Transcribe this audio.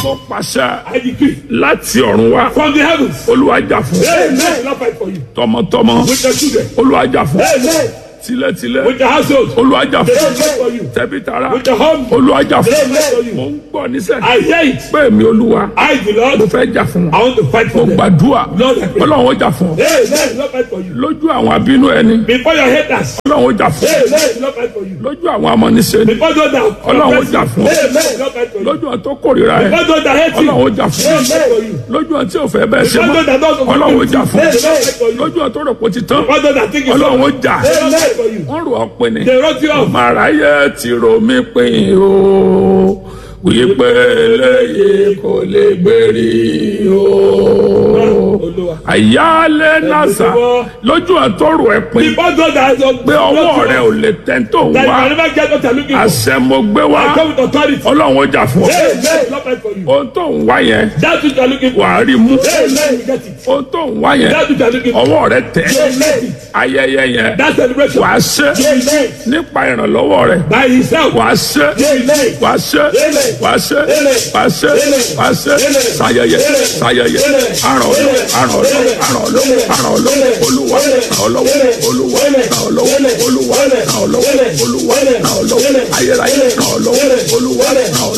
mo pàṣẹ I decree láti ọ̀run wá from the heavens. Olúwa jà fún Amen. Not fight for you. tọmọtọmọ With your children. Olúwa jà fún Amen. tilẹ̀tilẹ̀ With your household. Olúwa jà They fún will fight for you. tẹbitara With your home. Olúwa jà They fún will fight for you. mo ń gbọ́ níṣẹ́ I hear it. pé mi Olúwa I, the mo Lord, fẹ́ jà fún I wọn want to fight mo for them. gbàdúrà Lord, I pray. Ọlọ́run ó jà fún ọ Amen. Not fight for you. lójú àwọn abínú ẹni Before your haters. Ọlọ́run ó jà fún ọ Amen. Not fight for you. lójú àwọn amọ̀niṣẹ́ ni Before those that Ọlọ́run ó oppress jà you. fún ọ Amen. Not fight for you. lójú àwọn tó kórìíra ẹ Before those that hate you. Ọlọ́run ó jà fún ọ Amen for you. lójú àwọn tí ò fẹ́ bẹ́ẹ̀ ṣe Before mọ́ those that don't Ọlọ́run ó jà fún ọ Amen. Not fight for you. lójú àwọn tó rò pé ó ti tán Before those that think it's Ọlọ́run ó over. jà Amen for you. wọ́n rò ọ́ pé ni They wrote you off. màráyé ti rò mí pín o wípé eléyìí kò lè gbérí o àyálé nàṣà lójú àtọrò ẹ pín Before those that pé ọwọ́ rẹ ò lè tẹ̀ tó ń that you wá can never get what you're looking for. àṣẹ mo gbé wá I come with authority. Ọlọ́run ó jà fún ọ Amen. Not fight for you. ohun tó ń wá yẹn That's what you're looking for. wàá rí mú Amen. You get it. ohun tó ń wá yẹn That's what you're looking for. ọwọ́ rẹ tẹ̀ Amen. ayẹyẹ yẹn That celebration. wàá ṣe Amen. nípa ìrànlọ́wọ́ rẹ By himself. wàá ṣe Amen. wàá ṣe wàá ṣe wàá ṣe wàá ṣe ṣayẹyẹ ṣayẹyẹ àrànlọ́wọ́ Olúwa àrànlọ́wọ́ Olúwa àrànlọ́wọ́ Olúwa àrànlọ́wọ́ Olúwa àrànlọ́wọ́ ayérayé àrànlọ́wọ́ Olúwa àrànlọ́wọ́.